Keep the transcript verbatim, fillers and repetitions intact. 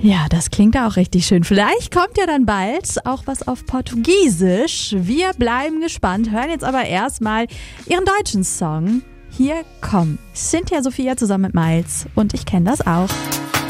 Ja, das klingt auch richtig schön. Vielleicht kommt ja dann bald auch was auf Portugiesisch. Wir bleiben gespannt, hören jetzt aber erstmal ihren deutschen Song. Hier kommt Cynthia Sophia zusammen mit Miles und ich kenne das auch.